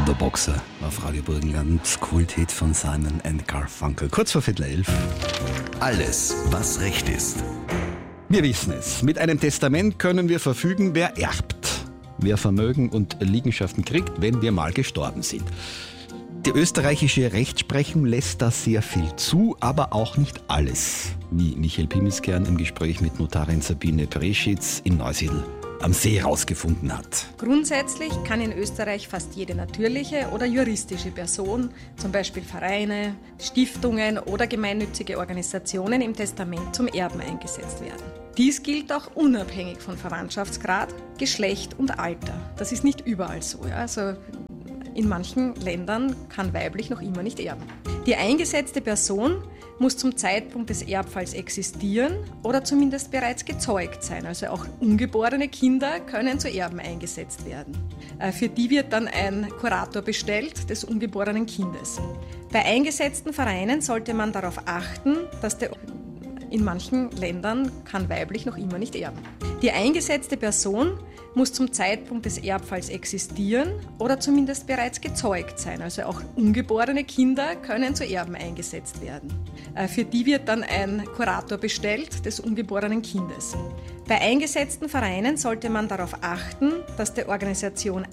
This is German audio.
Boxer auf Radio Burgenland, Kulthit von Simon & Garfunkel. Kurz vor 11:15. Alles, was Recht ist. Wir wissen es. Mit einem Testament können wir verfügen, wer erbt, wer Vermögen und Liegenschaften kriegt, wenn wir mal gestorben sind. Die österreichische Rechtsprechung lässt da sehr viel zu, aber auch nicht alles, wie Michael Pimmelskern im Gespräch mit Notarin Sabine Preschitz in Neusiedl am See herausgefunden hat. Grundsätzlich kann in Österreich fast jede natürliche oder juristische Person, zum Beispiel Vereine, Stiftungen oder gemeinnützige Organisationen, im Testament zum Erben eingesetzt werden. Dies gilt auch unabhängig von Verwandtschaftsgrad, Geschlecht und Alter. Das ist nicht überall so. Ja? Also in manchen Ländern kann weiblich noch immer nicht erben. Die eingesetzte Person muss zum Zeitpunkt des Erbfalls existieren oder zumindest bereits gezeugt sein. Also auch ungeborene Kinder können zu Erben eingesetzt werden. Für die wird dann ein Kurator bestellt des ungeborenen Kindes. Bei eingesetzten Vereinen sollte man darauf achten, dass in manchen Ländern kann weiblich noch immer nicht erben. Die eingesetzte Person muss zum Zeitpunkt des Erbfalls existieren oder zumindest bereits gezeugt sein. Also auch ungeborene Kinder können zu Erben eingesetzt werden. Für die wird dann ein Kurator bestellt des ungeborenen Kindes. Bei eingesetzten Vereinen sollte man darauf achten, dass der Organisation